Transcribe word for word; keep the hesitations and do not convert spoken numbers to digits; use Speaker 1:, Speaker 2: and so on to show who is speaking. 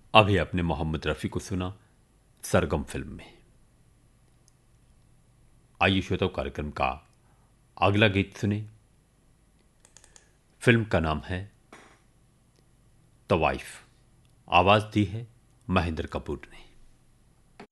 Speaker 1: अभी आपने मोहम्मद रफ़ी को सुना सरगम फिल्म में। आइए श्रोताओं, कार्यक्रम का अगला गीत सुने। फिल्म का नाम है तवाइफ। आवाज दी है महेंद्र कपूर ने।